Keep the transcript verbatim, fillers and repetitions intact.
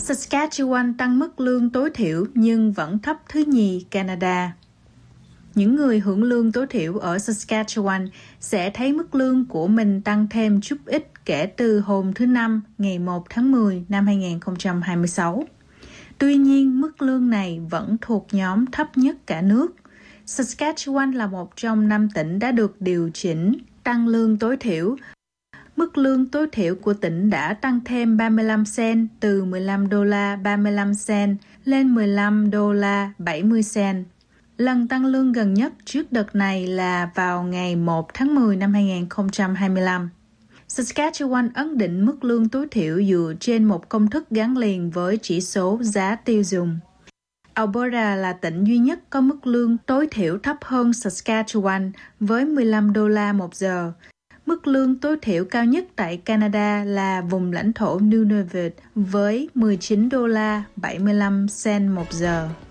Saskatchewan tăng mức lương tối thiểu nhưng vẫn thấp thứ nhì Canada. Những người hưởng lương tối thiểu ở Saskatchewan sẽ thấy mức lương của mình tăng thêm chút ít kể từ hôm thứ Năm ngày một tháng mười năm hai nghìn không trăm hai mươi sáu. Tuy nhiên, mức lương này vẫn thuộc nhóm thấp nhất cả nước. Saskatchewan là một trong năm tỉnh đã được điều chỉnh tăng lương tối thiểu. Mức lương tối thiểu của tỉnh đã tăng thêm ba mươi lăm cent từ mười lăm đô la ba mươi lăm cent lên mười lăm đô la bảy mươi cent. Lần tăng lương gần nhất trước đợt này là vào ngày một tháng mười năm hai nghìn không trăm hai mươi lăm. Saskatchewan ấn định mức lương tối thiểu dựa trên một công thức gắn liền với chỉ số giá tiêu dùng. Alberta là tỉnh duy nhất có mức lương tối thiểu thấp hơn Saskatchewan với mười lăm đô la một giờ. Mức lương tối thiểu cao nhất tại Canada là vùng lãnh thổ Nunavut với mười chín đô la bảy mươi lăm cent một giờ.